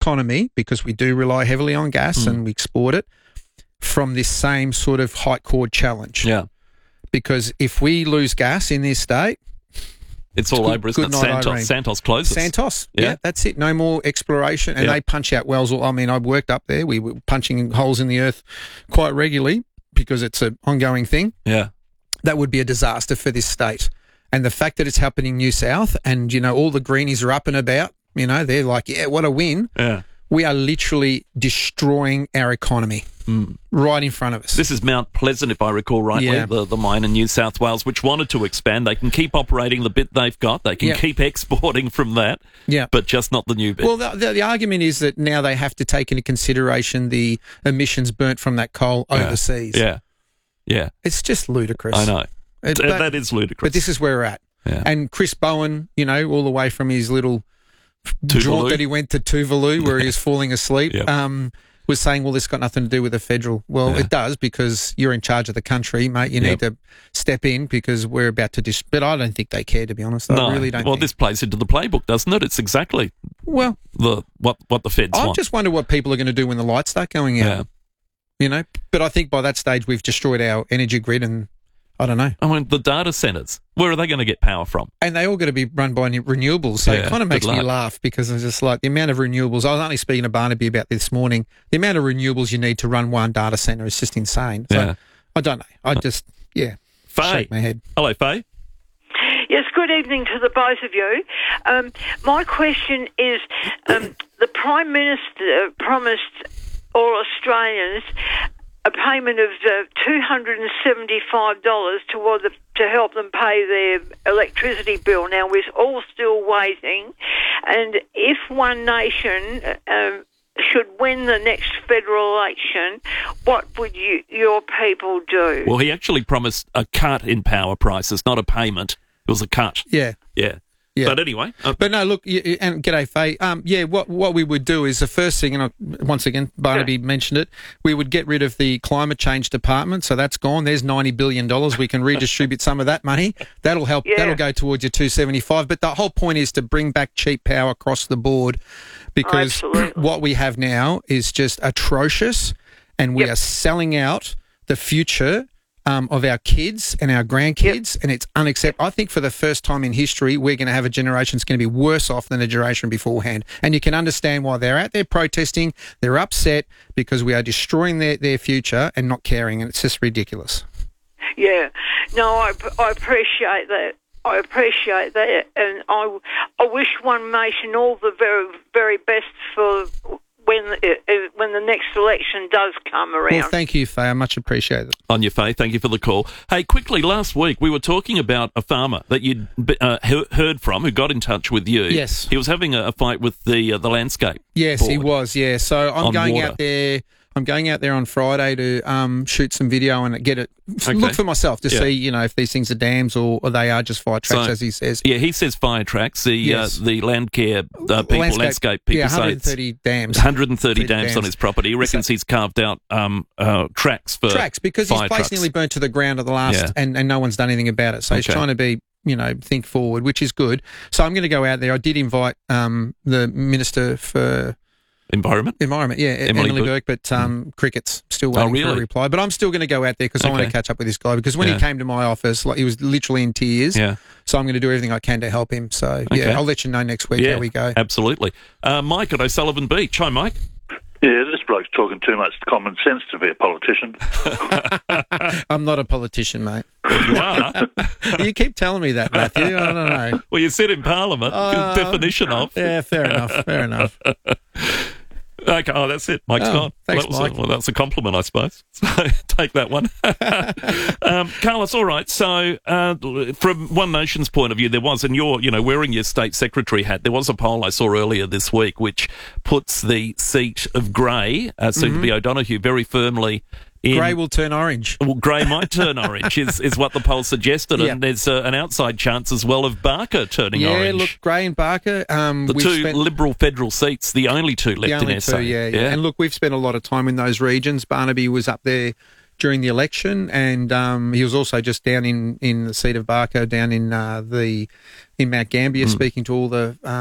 economy, because we do rely heavily on gas and we export it, from this same sort of height cord challenge. Yeah. Because if we lose gas in this state, it's all over, isn't it? Santos closes. Santos, yeah, that's it. No more exploration. And they punch out wells. I mean, I worked up there. We were punching holes in the earth quite regularly because it's an ongoing thing. Yeah. That would be a disaster for this state. And the fact that it's happening in New South and, you know, all the greenies are up and about, you know, they're like, yeah, what a win. Yeah. We are literally destroying our economy right in front of us. This is Mount Pleasant, if I recall rightly, the mine in New South Wales, which wanted to expand. They can keep operating the bit they've got. They can keep exporting from that, but just not the new bit. Well, the argument is that now they have to take into consideration the emissions burnt from that coal overseas. Yeah. It's just ludicrous. I know. That is ludicrous. But this is where we're at. Yeah. And Chris Bowen, you know, all the way from his little jaunt that he went to Tuvalu where he was falling asleep, was saying, well, this got nothing to do with the federal. Well, it does, because you're in charge of the country, mate. You need to step in because we're about to but I don't think they care, to be honest. I really don't think. This plays into the playbook, doesn't it? It's exactly what the feds want. I just wonder what people are going to do when the lights start going out. Yeah. You know? But I think by that stage we've destroyed our energy grid and I don't know. I mean, the data centres, where are they going to get power from? And they all got to be run by renewables. So it kind of makes me laugh because it's just like the amount of renewables. I was only speaking to Barnaby about this morning. The amount of renewables you need to run one data centre is just insane. So I don't know. I just, Faye. shake my head. Hello, Faye. Yes, good evening to the both of you. My question is, the Prime Minister promised all Australians a payment of $275 to help them pay their electricity bill. Now, we're all still waiting, and if One Nation should win the next federal election, what would your people do? Well, he actually promised a cut in power prices, not a payment. It was a cut. Yeah. But anyway. But no, look, and g'day, Faye. What we would do is the first thing, and once again, Barnaby mentioned it, we would get rid of the climate change department. So that's gone. There's $90 billion. We can redistribute some of that money. That'll help. Yeah. That'll go towards your 275. But the whole point is to bring back cheap power across the board, because what we have now is just atrocious, and we are selling out the future of our kids and our grandkids, and it's unacceptable. I think for the first time in history, we're going to have a generation that's going to be worse off than the generation beforehand. And you can understand why they're out there protesting. They're upset because we are destroying their future and not caring, and it's just ridiculous. Yeah. No, I appreciate that. I appreciate that, and I wish One Nation all the very, very best for when the next election does come around. Well, thank you, Faye. I much appreciate it. On your Faye, thank you for the call. Hey, quickly, last week we were talking about a farmer that you'd heard from who got in touch with you. Yes. He was having a fight with the landscape. Yes, board. He was, yeah. So I'm going out there. I'm going out there on Friday to shoot some video and get it. Look for myself to see, you know, if these things are dams or they are just fire tracks, as he says. Yeah, he says fire tracks. The land care landscape people 130 dams. 130 dams on his property. He reckons he's carved out tracks for because his place nearly burnt to the ground at the last, and no one's done anything about it. So he's trying to be, you know, think forward, which is good. So I'm going to go out there. I did invite the Minister for Environment, yeah, Emily Burke, but cricket's still waiting for a reply. But I'm still going to go out there because I want to catch up with this guy, because when he came to my office, like, he was literally in tears. Yeah. So I'm going to do everything I can to help him. So, I'll let you know next week how we go. Absolutely. Mike at O'Sullivan Beach. Hi, Mike. Yeah, this bloke's talking too much common sense to be a politician. I'm not a politician, mate. You are. You keep telling me that, Matthew. I don't know. Well, you sit in Parliament. Definition of. Yeah, fair enough. Okay, that's it. Mike's gone. Thanks, Mike. That's a compliment, I suppose. So take that one. Carlos, all right. So from One Nation's point of view, there was, and you're, wearing your state secretary hat, there was a poll I saw earlier this week which puts the seat of Grey, soon to be O'Donoghue, very firmly Grey will turn orange. Well, Grey might turn orange, is what the poll suggested, and there's an outside chance as well of Barker turning orange. Yeah, look, Grey and Barker. The two Liberal federal seats, the only two left in SA. Yeah. And look, we've spent a lot of time in those regions. Barnaby was up there during the election, and he was also just down in the seat of Barker, down in Mount Gambier, speaking to all the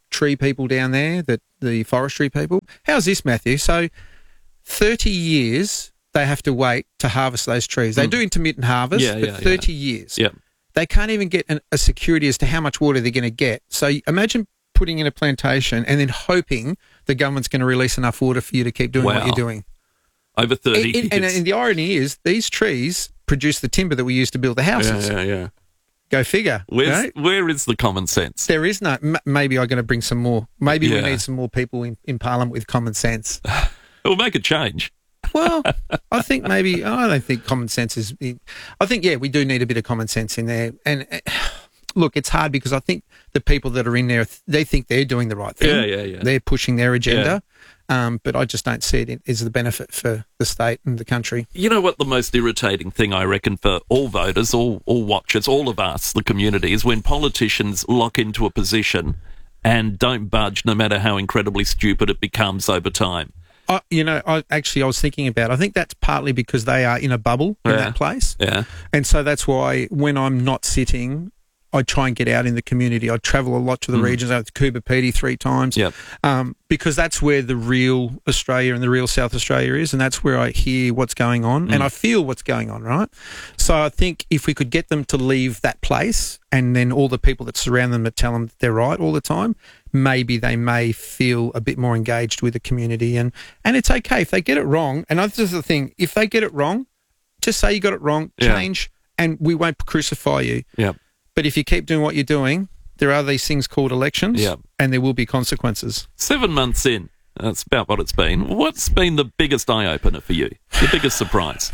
tree people down there, the forestry people. How's this, Matthew? So 30 years they have to wait to harvest those trees. They do intermittent harvest, but 30 years. Yeah. They can't even get a security as to how much water they're going to get. So imagine putting in a plantation and then hoping the government's going to release enough water for you to keep doing what you're doing. Over 30 years. And the irony is these trees produce the timber that we use to build the houses. Yeah. Go figure. Where is the common sense? There is no. Maybe I'm going to bring some more. Maybe we need some more people in Parliament with common sense. We'll make a change. Well, I think maybe. I don't think common sense is. I think we do need a bit of common sense in there. And look, it's hard because I think the people that are in there, they think they're doing the right thing. Yeah. They're pushing their agenda. But I just don't see it as the benefit for the state and the country. You know what the most irritating thing, I reckon, for all voters, all watchers, all of us, the community, is when politicians lock into a position and don't budge no matter how incredibly stupid it becomes over time. I was thinking about, I think that's partly because they are in a bubble in that place. Yeah. And so that's why when I'm not sitting, I try and get out in the community. I travel a lot to the regions. I went to Coober Pedy 3 times because that's where the real Australia and the real South Australia is, and that's where I hear what's going on and I feel what's going on, right? So I think if we could get them to leave that place and then all the people that surround them that tell them that they're right all the time, maybe they may feel a bit more engaged with the community. And it's okay if they get it wrong. And this is the thing, if they get it wrong, just say you got it wrong, change, and we won't crucify you. Yeah. But if you keep doing what you're doing, there are these things called elections, and there will be consequences. 7 months in, that's about what it's been. What's been the biggest eye-opener for you? The biggest surprise?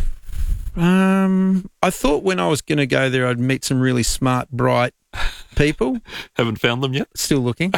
I thought when I was going to go there, I'd meet some really smart, bright people. Haven't found them yet? Still looking.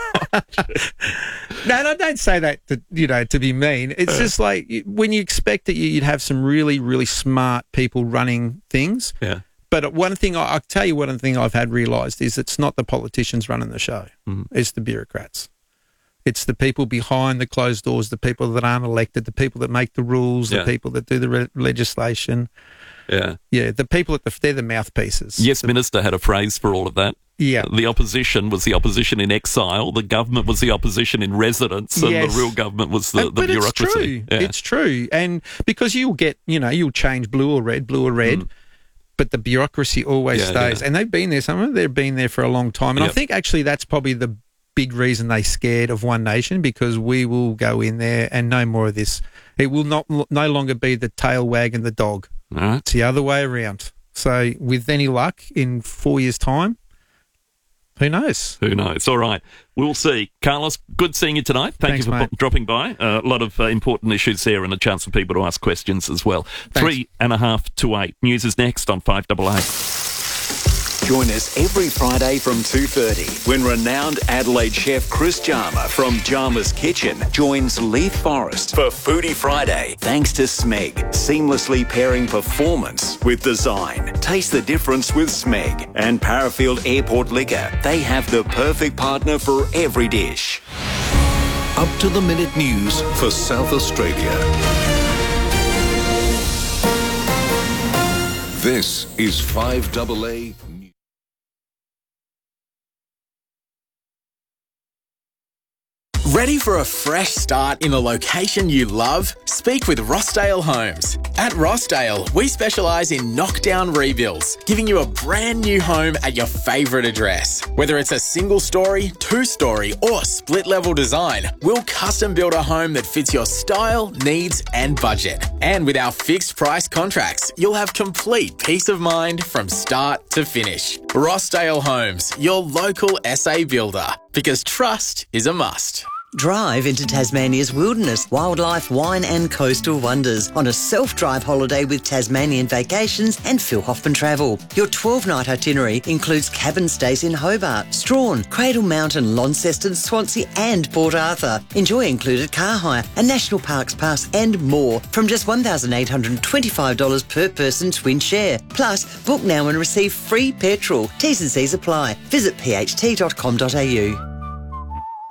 No, don't say that to be mean. It's just like when you expect that you'd have some really, really smart people running things. Yeah. But one thing, I'll tell you one thing I've had realised is it's not the politicians running the show. It's the bureaucrats. It's the people behind the closed doors, the people that aren't elected, the people that make the rules, the people that do the legislation. Yeah. Yeah, the people they're the mouthpieces. Yes, Minister had a phrase for all of that. Yeah. The opposition was the opposition in exile, the government was the opposition in residence, and the real government was the bureaucracy. It's true. And because you'll change blue or red, but the bureaucracy always stays. And they've been there, some of them, they've been there for a long time. And I think actually that's probably the big reason they're scared of One Nation, because we will go in there and no more of this. It will no longer be the tail wagging the dog. All right. It's the other way around. So with any luck, in 4 years' time, who knows? Who knows? All right. We'll see. Carlos, good seeing you tonight. Thank you for dropping by. A lot of important issues there and a chance for people to ask questions as well. Thanks. 7:30 to 8. News is next on 5AA. Join us every Friday from 2:30 when renowned Adelaide chef Chris Jarma from Jarma's Kitchen joins Leith Forrest for Foodie Friday. Thanks to Smeg, seamlessly pairing performance with design. Taste the difference with Smeg and Parafield Airport Liquor. They have the perfect partner for every dish. Up to the minute news for South Australia. This is 5AA. Ready for a fresh start in a location you love? Speak with Rossdale Homes. At Rossdale, we specialise in knockdown rebuilds, giving you a brand new home at your favourite address. Whether it's a single story, 2-story or split level design, we'll custom build a home that fits your style, needs and budget. And with our fixed price contracts, you'll have complete peace of mind from start to finish. Rossdale Homes, your local SA builder, because trust is a must. Drive into Tasmania's wilderness, wildlife, wine and coastal wonders on a self-drive holiday with Tasmanian Vacations and Phil Hoffman Travel. Your 12-night itinerary includes cabin stays in Hobart, Strahan, Cradle Mountain, Launceston, Swansea and Port Arthur. Enjoy included car hire, a National Parks Pass and more from just $1,825 per person twin share. Plus, book now and receive free petrol. T's and C's apply. Visit pht.com.au.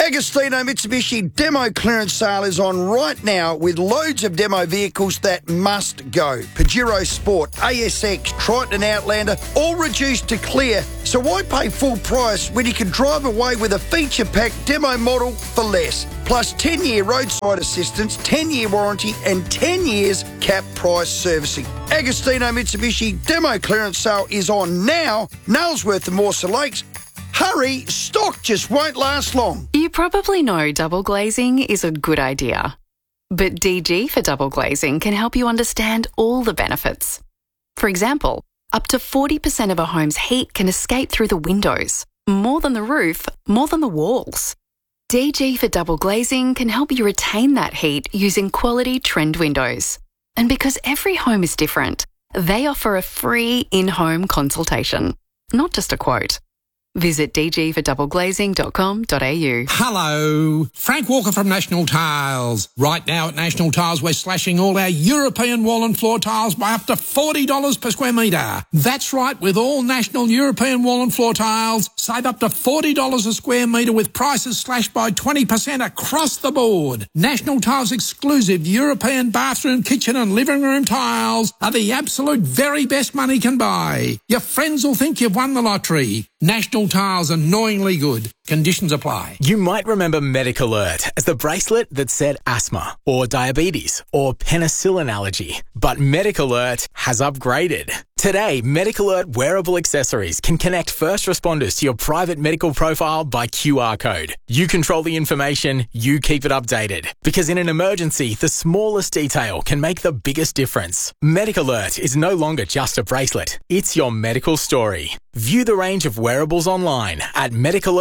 Agostino Mitsubishi demo clearance sale is on right now with loads of demo vehicles that must go. Pajero Sport, ASX, Triton Outlander, all reduced to clear. So why pay full price when you can drive away with a feature-packed demo model for less? Plus 10-year roadside assistance, 10-year warranty and 10 years cap price servicing. Agostino Mitsubishi demo clearance sale is on now. Nailsworth and Mawson Lakes. Hurry, stock just won't last long. You probably know double glazing is a good idea. But DG for double glazing can help you understand all the benefits. For example, up to 40% of a home's heat can escape through the windows. More than the roof, more than the walls. DG for double glazing can help you retain that heat using quality trend windows. And because every home is different, they offer a free in-home consultation, not just a quote. Visit dgfordoubleglazing.com.au. Hello, Frank Walker from National Tiles. Right now at National Tiles, we're slashing all our European wall and floor tiles by up to $40 per square metre. That's right, with all National European wall and floor tiles, save up to $40 a square metre with prices slashed by 20% across the board. National Tiles exclusive European bathroom, kitchen and living room tiles are the absolute very best money can buy. Your friends will think you've won the lottery. National Tiles, annoyingly good. Conditions apply. You might remember MedicAlert as the bracelet that said asthma or diabetes or penicillin allergy. But MedicAlert has upgraded. Today, MedicAlert wearable accessories can connect first responders to your private medical profile by QR code. You control the information, you keep it updated. Because in an emergency, the smallest detail can make the biggest difference. MedicAlert is no longer just a bracelet. It's your medical story. View the range of wearables online at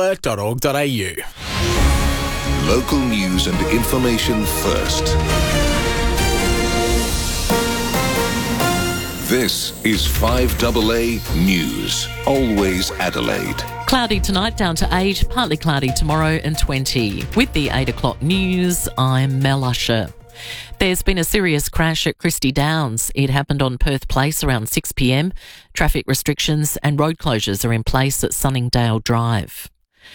medicalert.org.au. Local news and information first. This is 5AA News. Always Adelaide. Cloudy tonight, down to 8, partly cloudy tomorrow and 20. With the 8 o'clock news, I'm Mel Usher. There's been a serious crash at Christie Downs. It happened on Perth Place around 6 p.m. Traffic restrictions and road closures are in place at Sunningdale Drive.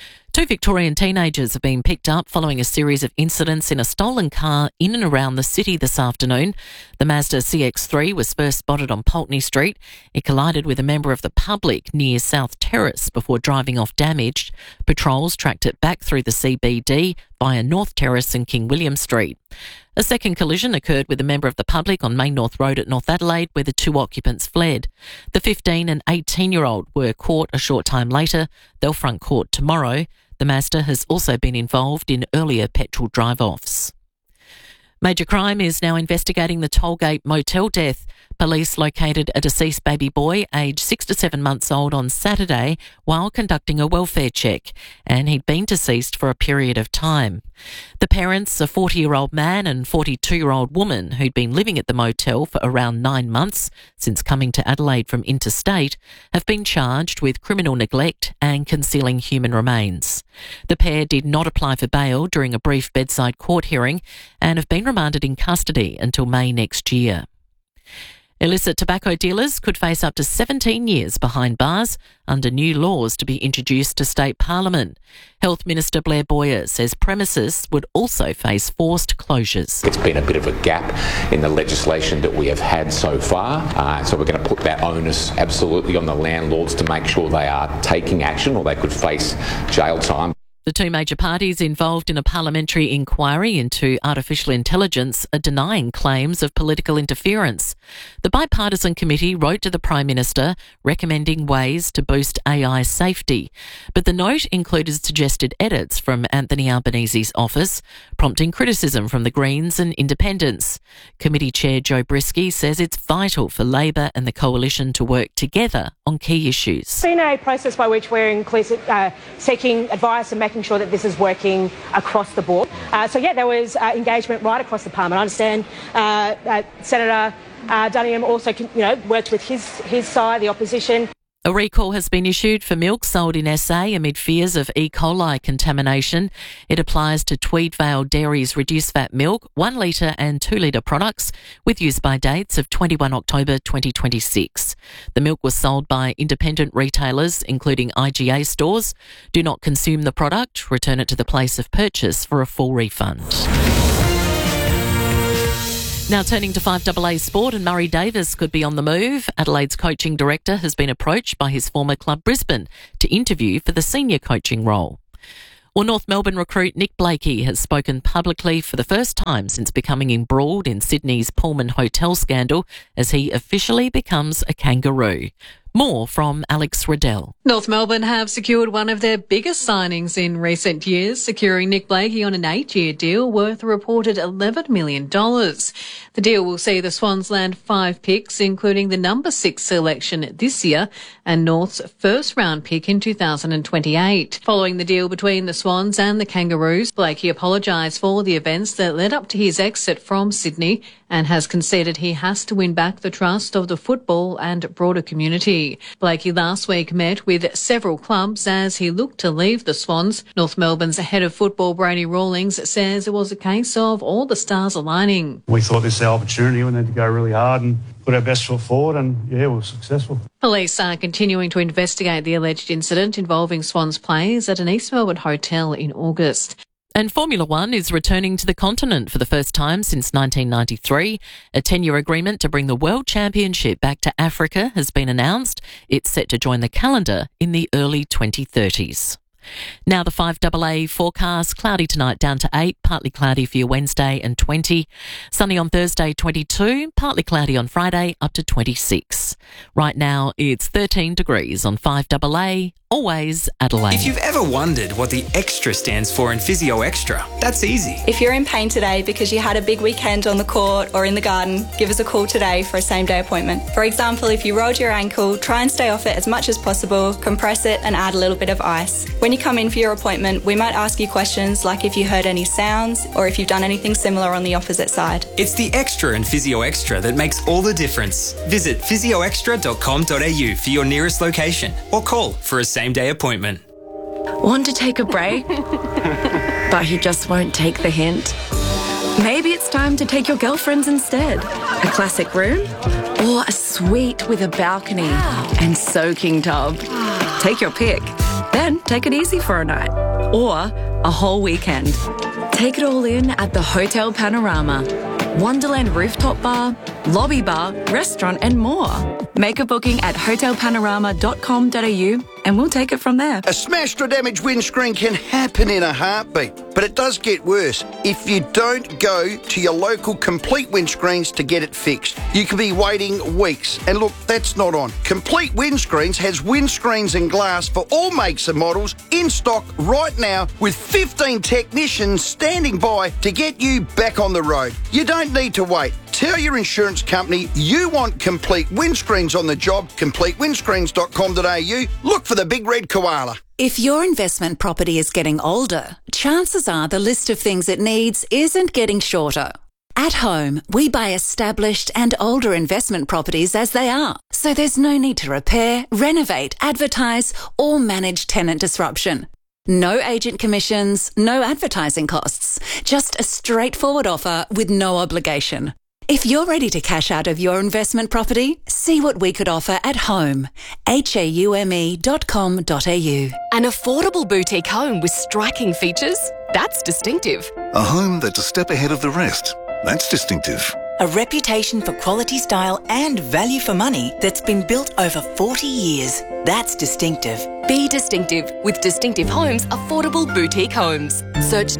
2 Victorian teenagers have been picked up following a series of incidents in a stolen car in and around the city this afternoon. The Mazda CX-3 was first spotted on Pulteney Street. It collided with a member of the public near South Terrace before driving off damaged. Patrols tracked it back through the CBD via North Terrace and King William Street. A second collision occurred with a member of the public on Main North Road at North Adelaide, where the 2 occupants fled. The 15 and 18-year-old were caught a short time later. They'll front court tomorrow. The Mazda has also been involved in earlier petrol drive-offs. Major Crime is now investigating the Tollgate motel death. Police located a deceased baby boy aged 6 to 7 months old on Saturday while conducting a welfare check, and he'd been deceased for a period of time. The parents, a 40-year-old man and 42-year-old woman who'd been living at the motel for around 9 months since coming to Adelaide from interstate, have been charged with criminal neglect and concealing human remains. The pair did not apply for bail during a brief bedside court hearing and have been remanded in custody until May next year. Illicit tobacco dealers could face up to 17 years behind bars under new laws to be introduced to state parliament. Health Minister Blair Boyer says premises would also face forced closures. It's been a bit of a gap in the legislation that we have had so far, so we're going to put that onus absolutely on the landlords to make sure they are taking action or they could face jail time. The 2 major parties involved in a parliamentary inquiry into artificial intelligence are denying claims of political interference. The bipartisan committee wrote to the Prime Minister recommending ways to boost AI safety, but the note included suggested edits from Anthony Albanese's office, prompting criticism from the Greens and Independents. Committee Chair Joe Brisky says it's vital for Labor and the Coalition to work together on key issues. It's been a process by which we're seeking advice and making sure that this is working across the board. There was engagement right across the Parliament. I understand Senator Duniam also worked with his side, the opposition. A recall has been issued for milk sold in SA amid fears of E. coli contamination. It applies to Tweedvale Dairy's reduced fat milk, 1 litre and 2 litre products, with use-by dates of 21 October 2026. The milk was sold by independent retailers, including IGA stores. Do not consume the product. Return it to the place of purchase for a full refund. Now turning to 5AA sport, and Murray Davis could be on the move. Adelaide's coaching director has been approached by his former club Brisbane to interview for the senior coaching role. Well, North Melbourne recruit Nick Blakey has spoken publicly for the first time since becoming embroiled in Sydney's Pullman Hotel scandal as he officially becomes a kangaroo. More from Alex Riddell. North Melbourne have secured one of their biggest signings in recent years, securing Nick Blakey on an 8-year deal worth a reported $11 million. The deal will see the Swans land 5 picks, including the number 6 selection this year and North's first-round pick in 2028. Following the deal between the Swans and the Kangaroos, Blakey apologised for the events that led up to his exit from Sydney and has conceded he has to win back the trust of the football and broader community. Blakey last week met with several clubs as he looked to leave the Swans. North Melbourne's head of football, Brady Rawlings, says it was a case of all the stars aligning. We thought this was our opportunity. We needed to go really hard and put our best foot forward, and we were successful. Police are continuing to investigate the alleged incident involving Swans players at an East Melbourne hotel in August. And Formula One is returning to the continent for the first time since 1993. A 10-year agreement to bring the World Championship back to Africa has been announced. It's set to join the calendar in the early 2030s. Now the 5AA forecast, cloudy tonight down to 8, partly cloudy for your Wednesday and 20. Sunny on Thursday 22, partly cloudy on Friday up to 26. Right now it's 13 degrees on 5AA, always Adelaide. If you've ever wondered what the extra stands for in Physio Extra, that's easy. If you're in pain today because you had a big weekend on the court or in the garden, give us a call today for a same-day appointment. For example, if you rolled your ankle, try and stay off it as much as possible, compress it and add a little bit of ice. When you come in for your appointment, we might ask you questions like if you heard any sounds or if you've done anything similar on the opposite side. It's the extra in Physio Extra that makes all the difference. Visit physioextra.com.au for your nearest location or call for a same-day appointment. Want to take a break? But he just won't take the hint? Maybe it's time to take your girlfriends instead. A classic room or a suite with a balcony and soaking tub. Take your pick. Then take it easy for a night or a whole weekend. Take it all in at the Hotel Panorama. Wonderland rooftop bar, lobby bar, restaurant and more. Make a booking at hotelpanorama.com.au and we'll take it from there. A smashed or damaged windscreen can happen in a heartbeat, but it does get worse if you don't go to your local Complete Windscreens to get it fixed. You could be waiting weeks. And look, that's not on. Complete Windscreens has windscreens and glass for all makes and models in stock right now with 15 technicians standing by to get you back on the road. You don't need to wait. Tell your insurance company you want Complete Windscreens on the job. CompleteWindscreens.com.au. Look for the big red koala. If your investment property is getting older, chances are the list of things it needs isn't getting shorter. At Home, we buy established and older investment properties as they are, so there's no need to repair, renovate, advertise, or manage tenant disruption. No agent commissions, no advertising costs, just a straightforward offer with no obligation. If you're ready to cash out of your investment property, see what we could offer at Home, haume.com.au. An affordable boutique home with striking features? That's distinctive. A home that's a step ahead of the rest. That's distinctive. A reputation for quality style and value for money that's been built over 40 years. That's distinctive. Be distinctive with Distinctive Homes Affordable Boutique Homes. Search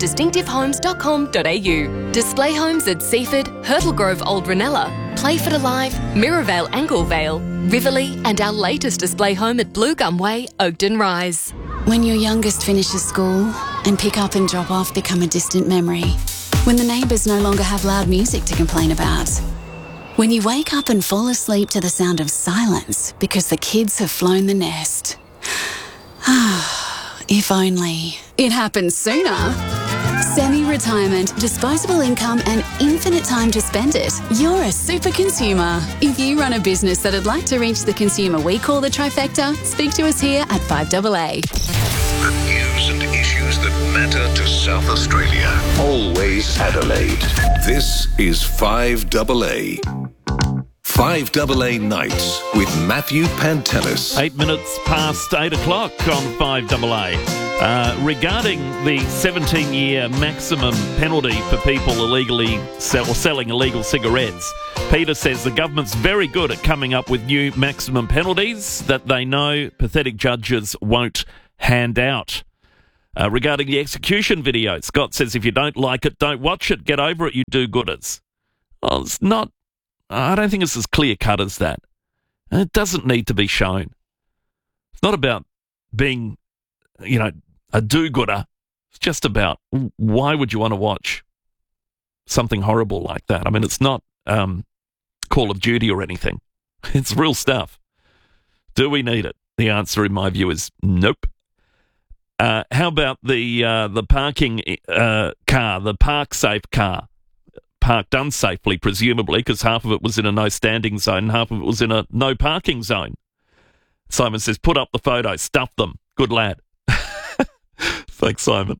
distinctivehomes.com.au. Display homes at Seaford, Hurtle Grove Old Ranella, Playford Alive, Mirrorvale Anglevale, Riverlea and our latest display home at Blue Gum Way, Oakden Rise. When your youngest finishes school and pick up and drop off become a distant memory. When the neighbours no longer have loud music to complain about. When you wake up and fall asleep to the sound of silence because the kids have flown the nest. If only it happened sooner. Semi-retirement, disposable income and infinite time to spend it. You're a super consumer. If you run a business that'd like to reach the consumer we call the trifecta, speak to us here at 5AA. The news and issues that matter to South Australia. Always Adelaide. This is 5AA. 5AA Nights with Matthew Pantelis. 8 minutes past 8 o'clock on 5AA. Regarding the 17-year maximum penalty for people illegally selling illegal cigarettes, Peter says the government's very good at coming up with new maximum penalties that they know pathetic judges won't hand out. Regarding the execution video, Scott says if you don't like it, don't watch it. Get over it, you do-gooders. Well, it's not... I don't think it's as clear-cut as that. It doesn't need to be shown. It's not about being, a do-gooder. It's just about why would you want to watch something horrible like that? I mean, it's not Call of Duty or anything. It's real stuff. Do we need it? The answer, in my view, is nope. How about the parking car, the park-safe car? Parked unsafely, presumably, because half of it was in a no standing zone and half of it was in a no parking zone. Simon says, put up the photos, stuff them. Good lad. Thanks, Simon.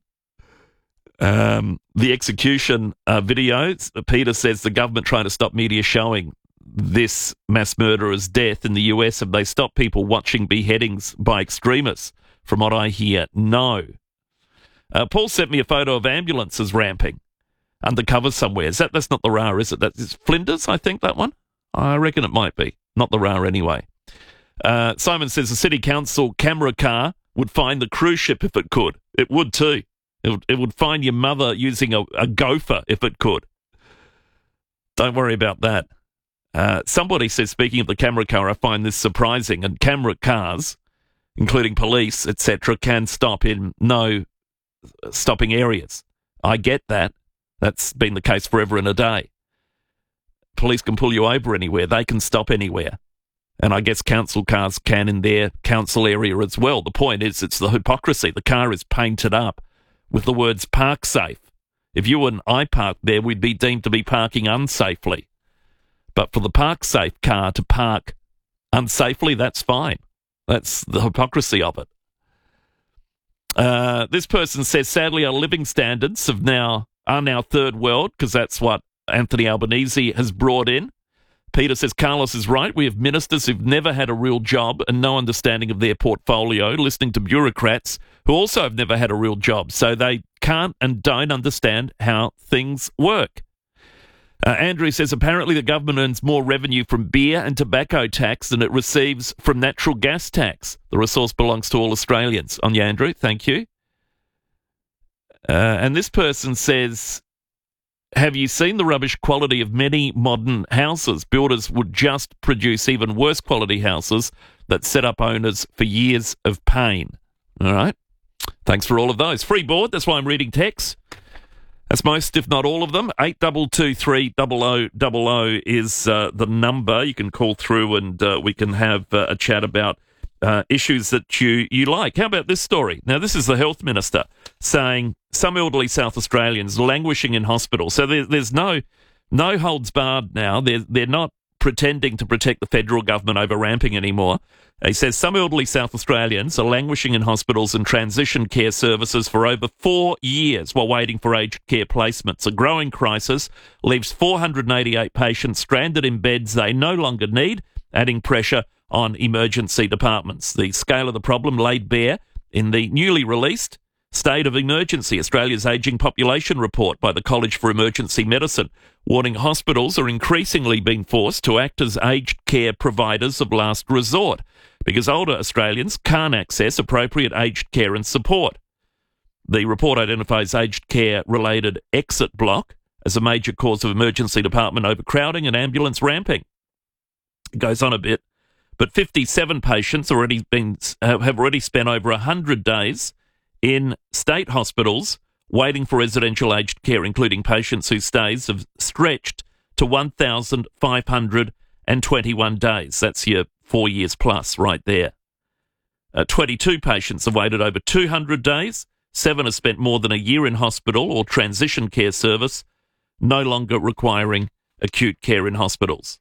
The execution videos, Peter says the government trying to stop media showing this mass murderer's death in the US. Have they stopped people watching beheadings by extremists? From what I hear, no. Paul sent me a photo of ambulances ramping undercover somewhere. That's not the RAR, is it? That's Flinders, I think, that one? I reckon it might be. Not the RAR anyway. Simon says the city council camera car would find the cruise ship if it could. It would too. It would find your mother using a gopher if it could. Don't worry about that. Somebody says, speaking of the camera car, I find this surprising, and camera cars, including police, etc., can stop in no stopping areas. I get that. That's been the case forever and a day. Police can pull you over anywhere. They can stop anywhere. And I guess council cars can in their council area as well. The point is, it's the hypocrisy. The car is painted up with the words park safe. If you and I parked there, we'd be deemed to be parking unsafely. But for the park safe car to park unsafely, that's fine. That's the hypocrisy of it. This person says, sadly, our living standards are now third world, because that's what Anthony Albanese has brought in. Peter says, Carlos is right. We have ministers who've never had a real job and no understanding of their portfolio, listening to bureaucrats who also have never had a real job, so they can't and don't understand how things work. Andrew says, apparently the government earns more revenue from beer and tobacco tax than it receives from natural gas tax. The resource belongs to all Australians. On you, Andrew. Thank you. And this person says, have you seen the rubbish quality of many modern houses? Builders would just produce even worse quality houses that set up owners for years of pain. All right. Thanks for all of those. Free board, that's why I'm reading texts. That's most, if not all of them. 8223 0000 is the number. You can call through and we can have a chat about issues that you like. How about this story? Now, this is the Health Minister saying some elderly South Australians languishing in hospital. So there's no holds barred now. They're not pretending to protect the federal government over ramping anymore. He says some elderly South Australians are languishing in hospitals and transition care services for over 4 years while waiting for aged care placements. A growing crisis leaves 488 patients stranded in beds they no longer need, adding pressure on emergency departments. The scale of the problem laid bare in the newly released State of Emergency, Australia's Ageing Population Report by the College for Emergency Medicine, warning hospitals are increasingly being forced to act as aged care providers of last resort because older Australians can't access appropriate aged care and support. The report identifies aged care-related exit block as a major cause of emergency department overcrowding and ambulance ramping. It goes on a bit, but 57 patients have already spent over 100 days in state hospitals waiting for residential aged care, including patients whose stays have stretched to 1,521 days. That's your 4 years plus right there. 22 patients have waited over 200 days, 7 have spent more than a year in hospital or transition care service, no longer requiring acute care in hospitals.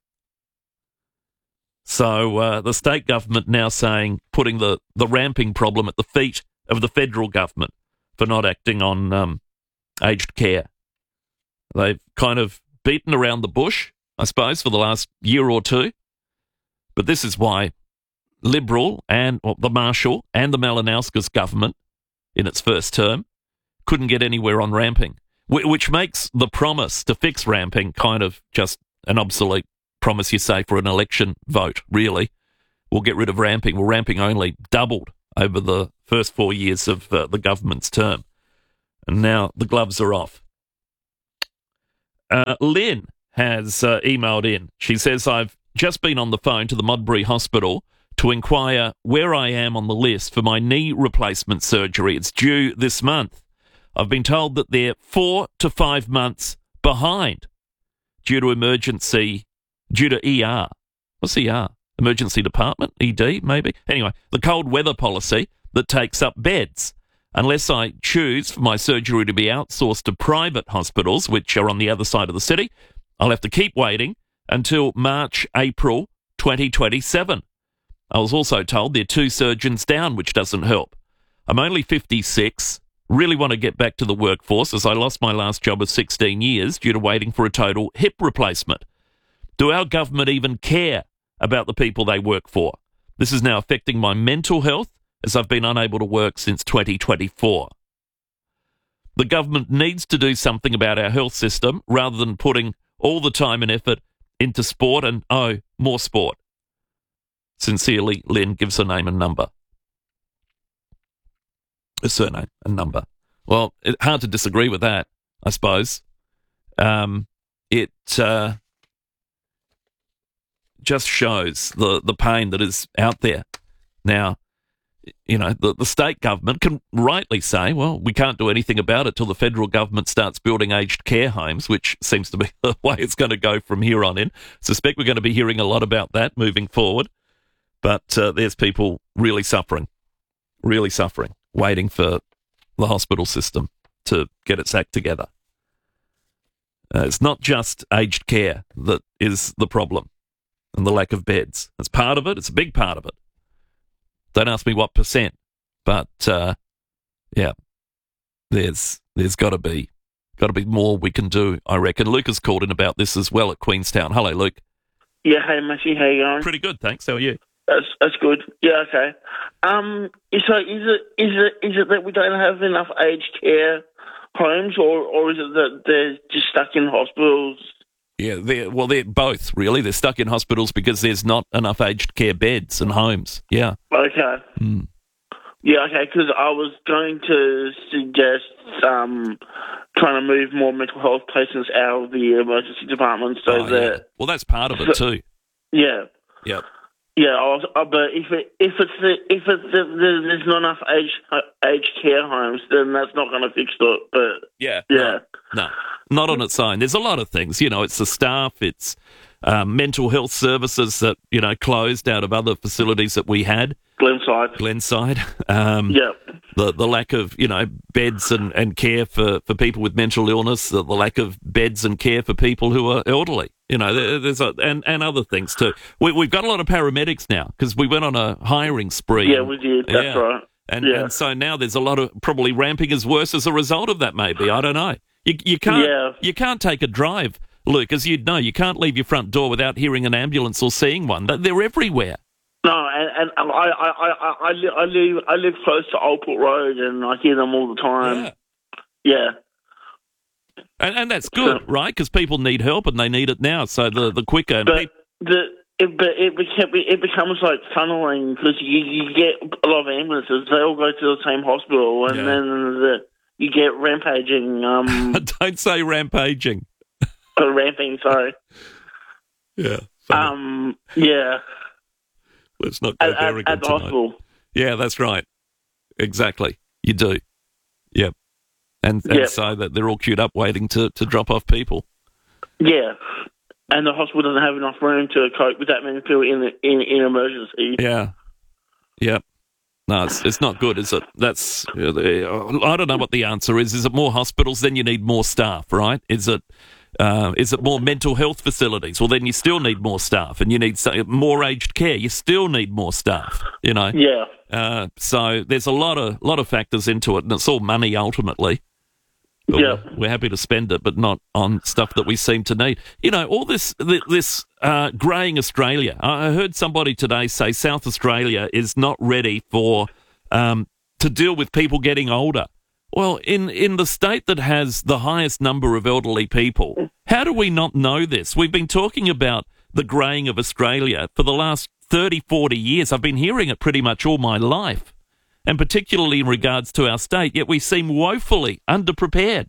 So the state government now saying, putting the ramping problem at the feet of the federal government for not acting on aged care. They've kind of beaten around the bush, I suppose, for the last year or two. But this is why Liberal and the Marshall and the Malinauskas government in its first term couldn't get anywhere on ramping, which makes the promise to fix ramping kind of just an obsolete promise you say for an election vote, really. We'll get rid of ramping. Well, ramping only doubled over the first 4 years of the government's term. And now the gloves are off. Lynn has emailed in. She says, I've just been on the phone to the Modbury Hospital to inquire where I am on the list for my knee replacement surgery. It's due this month. I've been told that they're 4 to 5 months behind due to ER. What's ER? Emergency Department? ED, maybe? Anyway, the cold weather policy that takes up beds. Unless I choose for my surgery to be outsourced to private hospitals, which are on the other side of the city, I'll have to keep waiting until March, April 2027. I was also told they're 2 surgeons down, which doesn't help. I'm only 56, really want to get back to the workforce as I lost my last job of 16 years due to waiting for a total hip replacement. Do our government even care about the people they work for? This is now affecting my mental health as I've been unable to work since 2024. The government needs to do something about our health system rather than putting all the time and effort into sport and, more sport. Sincerely, Lynn gives her name and number. A surname and number. Well, it's hard to disagree with that, I suppose. It just shows the pain that is out there. Now, you know, the state government can rightly say, well, we can't do anything about it till the federal government starts building aged care homes, which seems to be the way it's going to go from here on in. Suspect we're going to be hearing a lot about that moving forward. But there's people really suffering, waiting for the hospital system to get its act together. It's not just aged care that is the problem and the lack of beds. It's part of it. It's a big part of it. Don't ask me what percent, but there's got to be more we can do, I reckon. Luke has called in about this as well at Queenstown. Hello, Luke. Yeah, hey, Matthew, how you going? Pretty good, thanks. How are you? That's good. Yeah, okay. So is it that we don't have enough aged care homes, or is it that they're just stuck in hospitals? Yeah, they're both, really. They're stuck in hospitals because there's not enough aged care beds and homes. Yeah. Okay. Mm. Yeah, okay, because I was going to suggest trying to move more mental health patients out of the emergency department so that... Yeah. Well, that's part of it too. Yeah. Yep. Yeah, but if there's not enough aged care homes, then that's not going to fix it. But yeah. No, not on its own. There's a lot of things. You know, it's the staff, it's mental health services that, you know, closed out of other facilities that we had. Glenside. The lack of, you know, beds and care for people with mental illness, the lack of beds and care for people who are elderly. You know, there's and other things too. We've got a lot of paramedics now because we went on a hiring spree. Yeah, we did. That's right. And so now there's a lot of probably ramping is worse as a result of that. Maybe, I don't know. You can't take a drive, Luke, as you'd know. You can't leave your front door without hearing an ambulance or seeing one. They're everywhere. No, and I live close to Old Port Road, and I hear them all the time. Yeah. And that's good, right? Because people need help and they need it now. So the quicker. It becomes like tunneling because you get a lot of ambulances. They all go to the same hospital, and then you get rampaging. Don't say rampaging. Ramping, sorry. Yeah. Yeah. Let's not go there again at the hospital. Yeah, that's right. Exactly. You do. Yep. And so that they're all queued up waiting to drop off people. Yeah. And the hospital doesn't have enough room to cope with that many people in emergency. Yeah. Yep. No, it's not good, is it? That's I don't know what the answer is. Is it more hospitals? Then you need more staff, right? Is it more mental health facilities? Well, then you still need more staff, and you need more aged care. You still need more staff. You know. Yeah. So there's a lot of factors into it, and it's all money ultimately. But we're happy to spend it, but not on stuff that we seem to need. You know, all this greying Australia. I heard somebody today say South Australia is not ready for to deal with people getting older. Well, in the state that has the highest number of elderly people, how do we not know this? We've been talking about the greying of Australia for the last 30, 40 years. I've been hearing it pretty much all my life. And particularly in regards to our state, yet we seem woefully underprepared.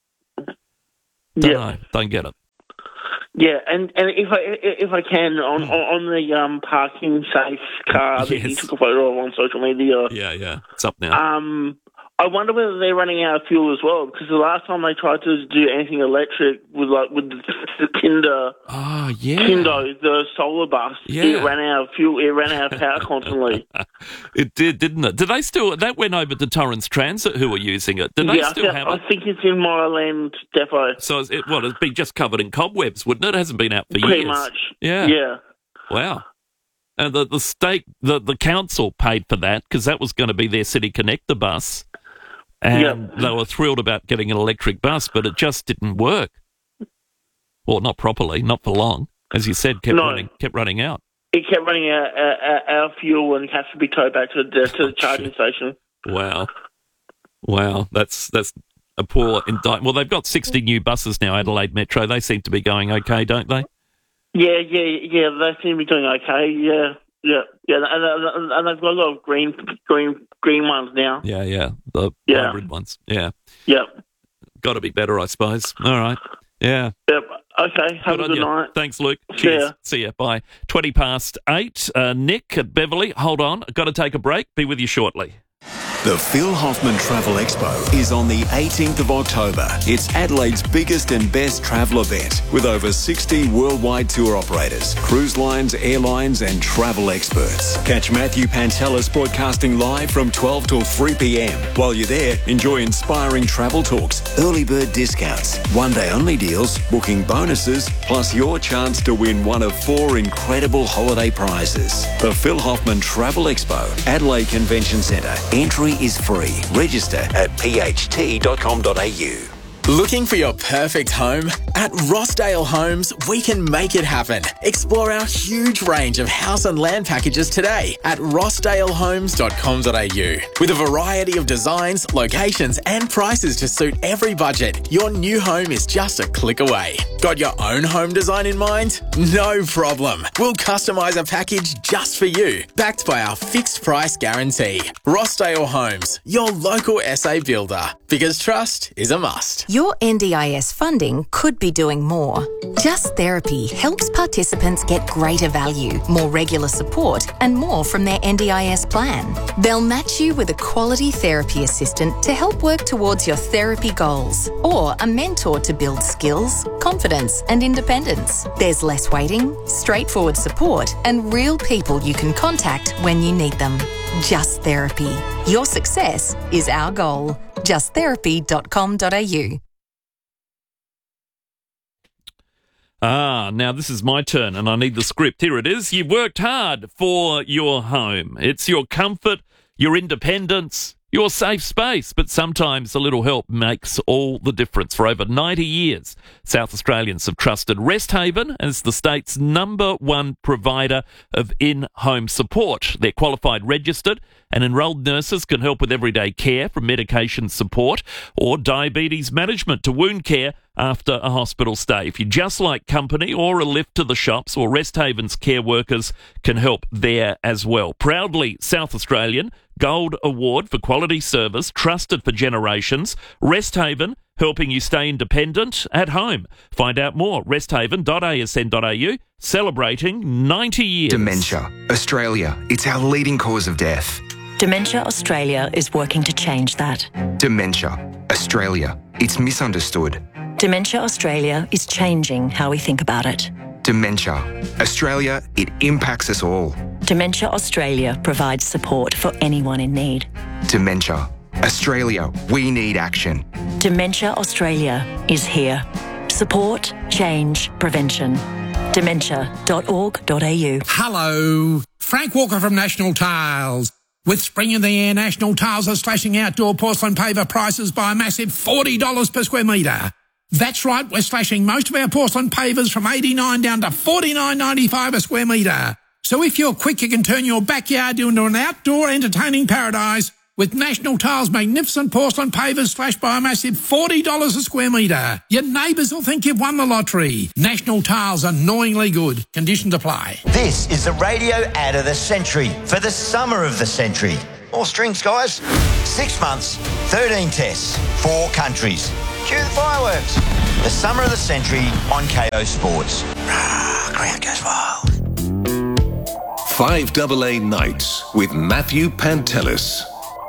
Don't get it. Yeah, and if I can, on the parking safe car that you took a photo of on social media. Yeah, it's up now. I wonder whether they're running out of fuel as well, because the last time they tried to do anything electric with the Tinder, Tindo, the solar bus, it ran out of fuel. It ran out of power constantly. It did, didn't it? Did they still? That went over to Torrens Transit, who were using it. Did they still have it? I think it's in Moreland Depot. So it'd be just covered in cobwebs, wouldn't it? It hasn't been out for years. Pretty much. Yeah. Wow. And the state, the council paid for that because that was going to be their City Connector bus. And they were thrilled about getting an electric bus, but it just didn't work. Well, not properly, not for long. As you said, kept running out. It kept running out of fuel and has to be towed back to the charging station. Wow, that's a poor indictment. Well, they've got 60 new buses now, Adelaide Metro. They seem to be going okay, don't they? Yeah, they seem to be doing okay, yeah, and they've got a lot of green ones now. Yeah, the hybrid ones, yeah. Got to be better, I suppose. All right, yeah. Yep, okay, have a good night. Thanks, Luke. Cheers. See ya, bye. 8:20. Nick at Beverley, hold on, I've got to take a break. Be with you shortly. The Phil Hoffman Travel Expo is on the 18th of October. It's Adelaide's biggest and best travel event with over 60 worldwide tour operators, cruise lines, airlines and travel experts. Catch Matthew Pantelis broadcasting live from 12 till 3 p.m. While you're there, enjoy inspiring travel talks, early bird discounts, one-day only deals, booking bonuses, plus your chance to win one of 4 incredible holiday prizes. The Phil Hoffman Travel Expo, Adelaide Convention Centre. Entry is free. Register at pht.com.au. Looking for your perfect home? At Rossdale Homes, we can make it happen. Explore our huge range of house and land packages today at rossdalehomes.com.au. With a variety of designs, locations and prices to suit every budget, your new home is just a click away. Got your own home design in mind? No problem. We'll customise a package just for you, backed by our fixed price guarantee. Rossdale Homes, your local SA builder. Because trust is a must. Your NDIS funding could be doing more. Just Therapy helps participants get greater value, more regular support and more from their NDIS plan. They'll match you with a quality therapy assistant to help work towards your therapy goals or a mentor to build skills, confidence and independence. There's less waiting, straightforward support and real people you can contact when you need them. Just Therapy. Your success is our goal. justtherapy.com.au. Now this is my turn and I need the script. Here it is. You've worked hard for your home. It's your comfort, your independence, your safe space, but sometimes a little help makes all the difference. For over 90 years, South Australians have trusted Resthaven as the state's #1 provider of in-home support. They're qualified, registered and enrolled nurses can help with everyday care from medication support or diabetes management to wound care after a hospital stay. If you just like company or a lift to the shops, or Resthaven's care workers can help there as well. Proudly South Australian, Gold Award for quality service, trusted for generations. Resthaven, helping you stay independent at home. Find out more, resthaven.asn.au, celebrating 90 years. Dementia. Australia, it's our leading cause of death. Dementia Australia is working to change that. Dementia. Australia, it's misunderstood. Dementia Australia is changing how we think about it. Dementia. Australia, it impacts us all. Dementia Australia provides support for anyone in need. Dementia. Australia, we need action. Dementia Australia is here. Support, change, prevention. Dementia.org.au. Hello, Frank Walker from National Tiles. With spring in the air, National Tiles are slashing outdoor porcelain paver prices by a massive $40 per square metre. That's right, we're slashing most of our porcelain pavers from $89 down to $49.95 a square metre. So if you're quick, you can turn your backyard into an outdoor entertaining paradise with National Tiles' magnificent porcelain pavers slashed by a massive $40 a square metre. Your neighbours will think you've won the lottery. National Tiles, annoyingly good. Conditions apply. This is the radio ad of the century for the summer of the century. More strings, guys. 6 months, 13 tests, 4 countries. Cue the fireworks. The summer of the century on KO Sports. Crowd goes wild. 5AA Nights with Matthew Pantelis.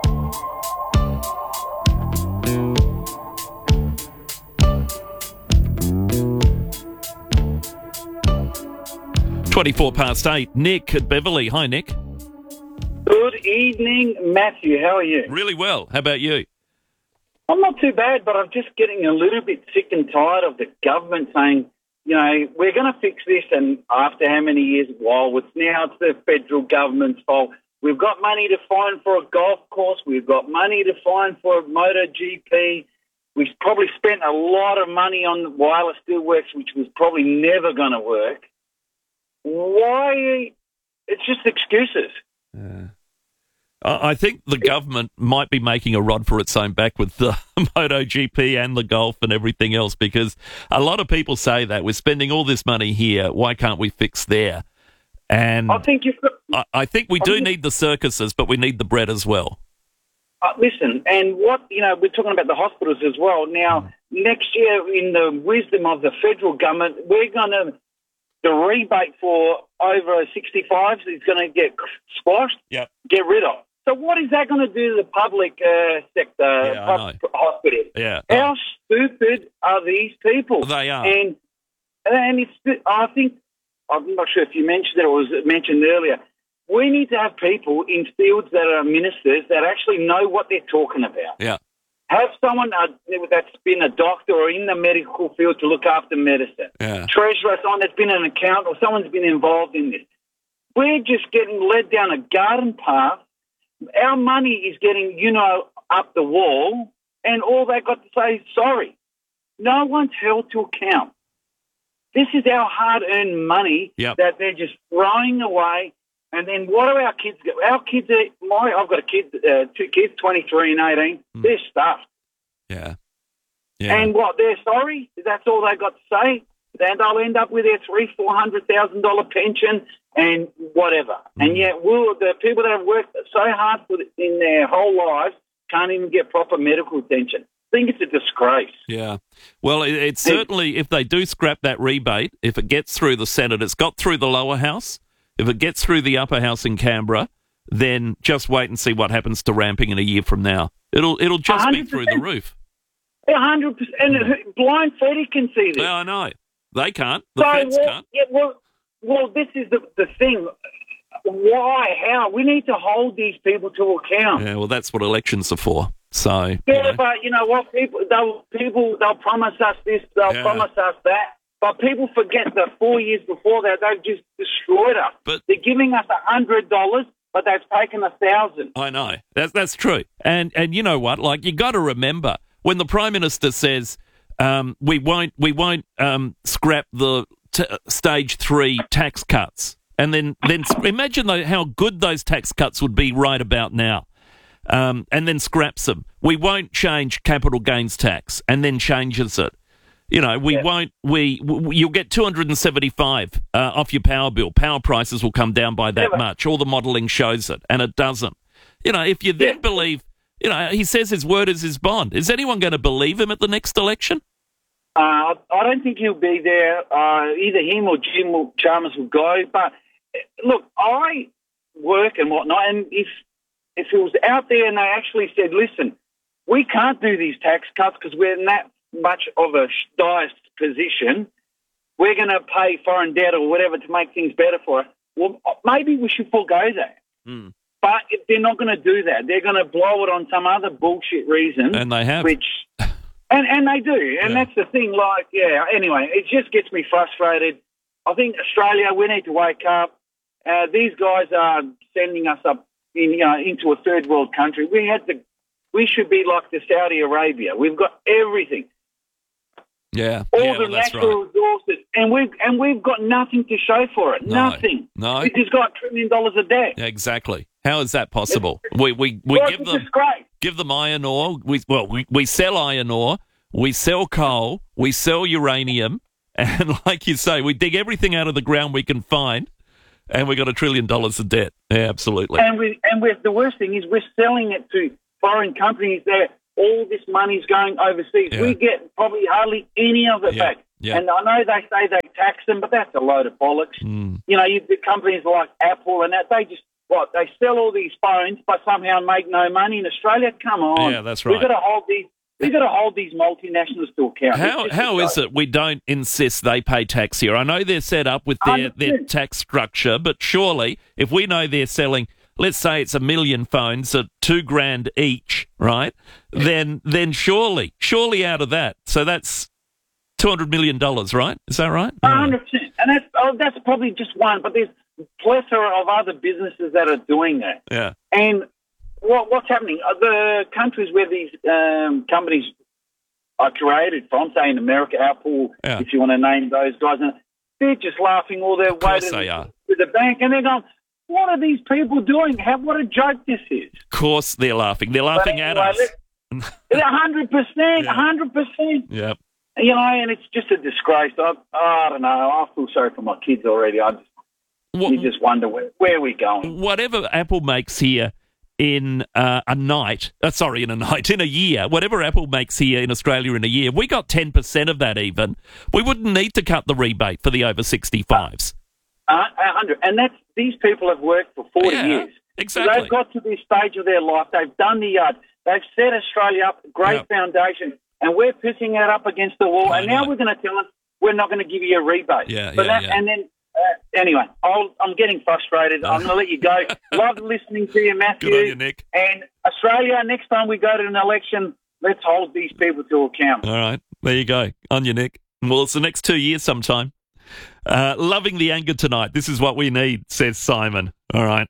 (8:24). Nick at Beverley. Hi, Nick. Good evening, Matthew. How are you? Really well. How about you? I'm not too bad, but I'm just getting a little bit sick and tired of the government saying, you know, we're going to fix this, and after how many years? Well, it's the federal government's fault. We've got money to find for a golf course. We've got money to find for a MotoGP. We've probably spent a lot of money on wireless steelworks, which was probably never going to work. Why? It's just excuses. I think the government might be making a rod for its own back with the MotoGP and the golf and everything else, because a lot of people say that we're spending all this money here, why can't we fix there? And I think we do need the circuses, but we need the bread as well. Listen, and we're talking about the hospitals as well. Now, next year, in the wisdom of the federal government, we're going to, the rebate for over 65s is going to get squashed, get rid of. So what is that going to do to the public sector, hospitals? Yeah. How stupid are these people? They are. And it's, I think, I'm not sure if you mentioned it or was mentioned earlier, we need to have people in fields that are ministers that actually know what they're talking about. Yeah. Have someone that's been a doctor or in the medical field to look after medicine. Yeah. Treasurer, someone that's been an accountant or someone's been involved in this. We're just getting led down a garden path. Our money is getting, up the wall, and all they got to say is sorry. No one's held to account. This is our hard-earned money that they're just throwing away. And then what do our kids get? Our kids I've got two kids, 23 and 18. They're stuffed. Yeah. And what, they're sorry? That's all they got to say? Then they'll end up with their $300,000-$400,000 pension and whatever. And yet the people that have worked so hard in their whole lives can't even get proper medical attention. I think it's a disgrace. Yeah. Well, it's certainly, if they do scrap that rebate, if it gets through the Senate, it's got through the lower house. If it gets through the upper house in Canberra, then just wait and see what happens to ramping in a year from now. It'll just 100%. Be through the roof. 100%. And blind Freddie can see this. Yeah, I know. They can't. The feds can't. Yeah, well, this is the thing. Why? How? We need to hold these people to account. Yeah, well, that's what elections are for. So but you know what? They'll promise us this. They'll promise us that. But people forget that 4 years before that, they've just destroyed us. But they're giving us $100, but they've taken 1,000. I know. That's true. And you know what? Like, you got to remember when the Prime Minister says we won't scrap the stage 3 tax cuts, and then imagine how good those tax cuts would be right about now. And then scraps them. We won't change capital gains tax, and then changes it. We won't. You'll get $275 off your power bill. Power prices will come down by that much. All the modelling shows it, and it doesn't. If you then believe, he says his word is his bond. Is anyone going to believe him at the next election? I don't think he'll be there. Either him or Jim Chalmers will go. But look, I work and whatnot, and if it was out there and they actually said, listen, we can't do these tax cuts because we're in that much of a dire position, we're going to pay foreign debt or whatever to make things better for us, well, maybe we should forego that. Mm. But if they're not going to do that. They're going to blow it on some other bullshit reason. And they have. Which, and they do. And that's the thing. Like, anyway, it just gets me frustrated. I think Australia, we need to wake up. These guys are sending us up into a third world country. We should be like the Saudi Arabia. We've got everything. Yeah. All the natural resources. And we've got nothing to show for it. No. Nothing. No. We've just got $1 trillion of debt. Exactly. How is that possible? We give them iron ore. We sell iron ore. We sell coal. We sell uranium. And like you say, we dig everything out of the ground we can find, and we got $1 trillion of debt. Yeah, absolutely. And the worst thing is we're selling it to foreign companies there. All this money's going overseas. Yeah. We get probably hardly any of it back. Yeah. And I know they say they tax them, but that's a load of bollocks. Mm. The companies like Apple and that, they just, they sell all these phones but somehow make no money in Australia? Come on. Yeah, that's right. We've got to hold these multinationals to account. How is it we don't insist they pay tax here? I know they're set up with their tax structure, but surely if we know they're selling, let's say it's 1 million phones at $2,000 each, right? Then surely out of that, so that's $200 million, right? Is that right? 100%. And that's probably just one, but there's a plethora of other businesses that are doing that. Yeah. And what's happening? The countries where these companies are created from, say in America, Apple, if you want to name those guys, they're just laughing all their way to the bank, and they're going, what are these people doing? What a joke this is. Of course they're laughing. They're laughing at us. 100%, 100%. Yep. And it's just a disgrace. I don't know. I feel sorry for my kids already. You just wonder where we're going. Whatever Apple makes here in a year, whatever Apple makes here in Australia in a year, we got 10% of that even. We wouldn't need to cut the rebate for the over 65s. 100. And these people have worked for 40 years. Exactly. So they've got to this stage of their life. They've done the yard. They've set Australia up, great foundation, and we're pissing it up against the wall. And now we're going to tell them we're not going to give you a rebate. And then, anyway, I'm getting frustrated. I'm going to let you go. Love listening to you, Matthew. Good on you, Nick. And Australia, next time we go to an election, let's hold these people to account. All right. There you go. On you, Nick. Well, it's the next 2 years sometime. Loving the anger tonight. This is what we need, says Simon. All right.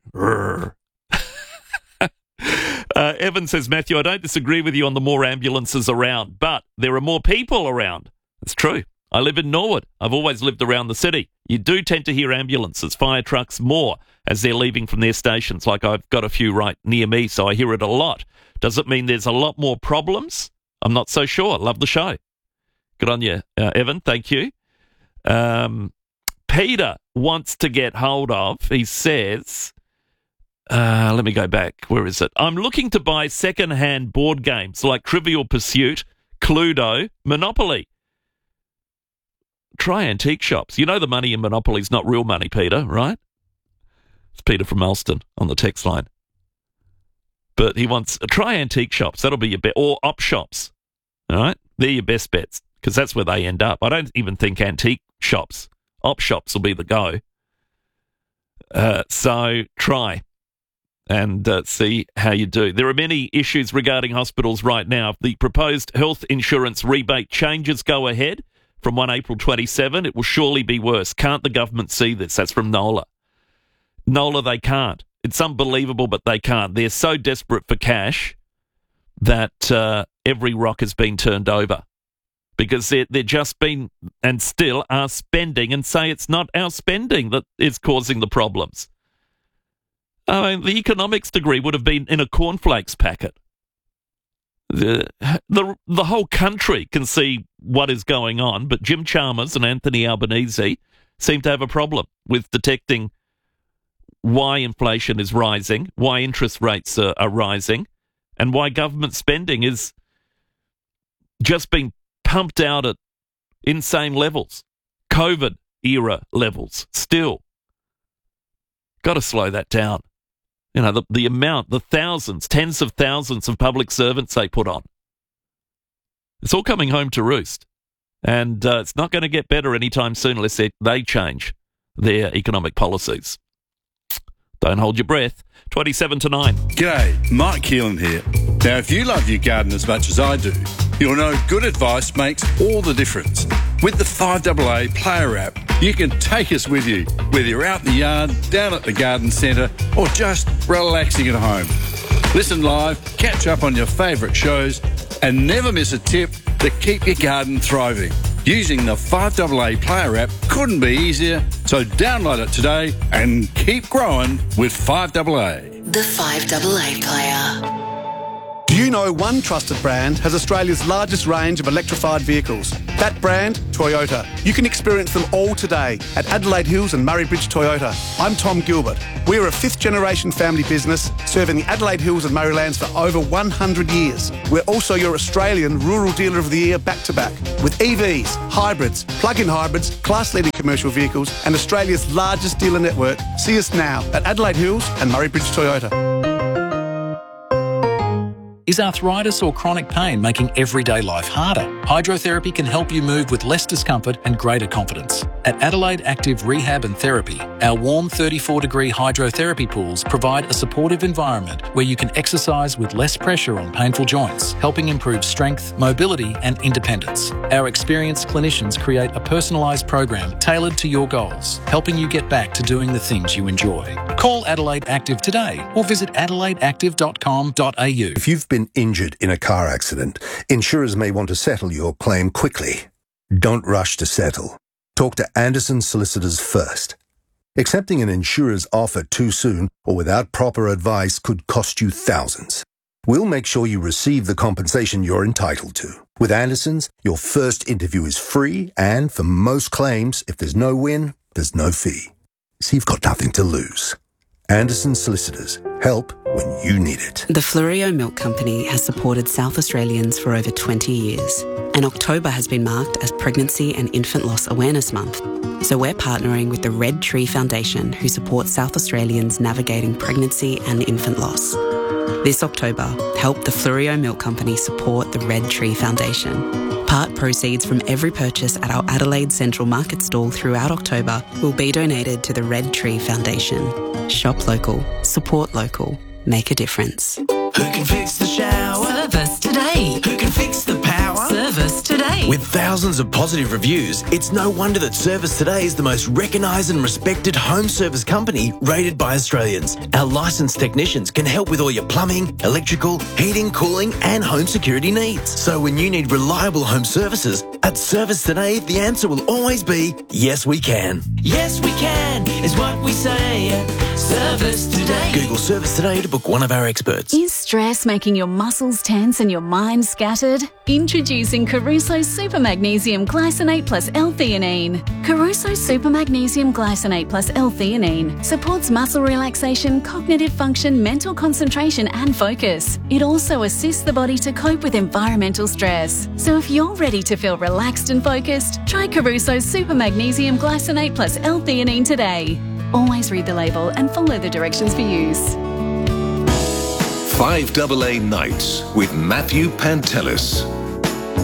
Evan says, Matthew, I don't disagree with you on the more ambulances around, but there are more people around. It's true. I live in Norwood. I've always lived around the city. You do tend to hear ambulances, fire trucks more as they're leaving from their stations. Like I've got a few right near me, so I hear it a lot. Does it mean there's a lot more problems? I'm not so sure. Love the show. Good on you, Evan. Thank you. Peter wants to get hold of, he says, let me go back. Where is it? I'm looking to buy second-hand board games like Trivial Pursuit, Cluedo, Monopoly. Try antique shops. You know the money in Monopoly is not real money, Peter, right? It's Peter from Alston on the text line. But he wants try antique shops. That'll be your bet. Or op shops. All right? They're your best bets because that's where they end up. I don't even think antique shops. Op shops will be the go. So try and see how you do. There are many issues regarding hospitals right now. If the proposed health insurance rebate changes go ahead from 1 April 27, it will surely be worse. Can't the government see this? That's from Nola. Nola, they can't. It's unbelievable, but they can't. They're so desperate for cash that every rock has been turned over because they're just been and still are spending and say it's not our spending that is causing the problems. I mean, the economics degree would have been in a cornflakes packet. The whole country can see what is going on, but Jim Chalmers and Anthony Albanese seem to have a problem with detecting why inflation is rising, why interest rates are rising, and why government spending is just being pumped out at insane levels, COVID-era levels still. Got to slow that down. You know, the amount, the thousands, tens of thousands of public servants they put on. It's all coming home to roost. And it's not going to get better anytime soon unless they change their economic policies. Don't hold your breath. 27 to 9. G'day, Mike Keelan here. Now, if you love your garden as much as I do, you'll know good advice makes all the difference. With the 5AA Player app, you can take us with you, whether you're out in the yard, down at the garden centre, or just relaxing at home. Listen live, catch up on your favourite shows, and never miss a tip to keep your garden thriving. Using the 5AA Player app couldn't be easier, so download it today and keep growing with 5AA. The 5AA Player. Do you know one trusted brand has Australia's largest range of electrified vehicles? That brand, Toyota. You can experience them all today at Adelaide Hills and Murray Bridge Toyota. I'm Tom Gilbert. We're a fifth-generation family business serving the Adelaide Hills and Murraylands for over 100 years. We're also your Australian Rural Dealer of the Year back-to-back with EVs, hybrids, plug-in hybrids, class-leading commercial vehicles and Australia's largest dealer network. See us now at Adelaide Hills and Murray Bridge Toyota. Is arthritis or chronic pain making everyday life harder? Hydrotherapy can help you move with less discomfort and greater confidence. At Adelaide Active Rehab and Therapy, our warm 34-degree hydrotherapy pools provide a supportive environment where you can exercise with less pressure on painful joints, helping improve strength, mobility and independence. Our experienced clinicians create a personalised program tailored to your goals, helping you get back to doing the things you enjoy. Call Adelaide Active today or visit adelaideactive.com.au. If you've been injured in a car accident, insurers may want to settle your claim quickly. Don't rush to settle. Talk to Anderson Solicitors first. Accepting an insurer's offer too soon or without proper advice could cost you thousands. We'll make sure you receive the compensation you're entitled to. With Anderson's, your first interview is free, and for most claims, if there's no win, there's no fee. So you've got nothing to lose. Anderson Solicitors. Help when you need it. The Fleurieu Milk Company has supported South Australians for over 20 years, and October has been marked as Pregnancy and Infant Loss Awareness Month. So we're partnering with the Red Tree Foundation, who supports South Australians navigating pregnancy and infant loss. This October, help the Fleurieu Milk Company support the Red Tree Foundation. Part proceeds from every purchase at our Adelaide Central Market stall throughout October will be donated to the Red Tree Foundation. Shop local, support local, make a difference. Who can fix the shower? Service Today. Who can fix the power? Service Today. With thousands of positive reviews, it's no wonder that Service Today is the most recognised and respected home service company rated by Australians. Our licensed technicians can help with all your plumbing, electrical, heating, cooling and home security needs. So when you need reliable home services, at Service Today, the answer will always be, yes we can. Yes we can is what we say at Service Today. Google Service Today to book one of our experts. Is stress making your muscles tense and your mind scattered? Introducing Caruso Super Magnesium Glycinate plus L-theanine. Caruso Super Magnesium Glycinate plus L-theanine supports muscle relaxation, cognitive function, mental concentration and focus. It also assists the body to cope with environmental stress. So if you're ready to feel relaxed and focused, try Caruso Super Magnesium Glycinate plus L-theanine today. Always read the label and follow the directions for use. 5AA Nights with Matthew Pantelis.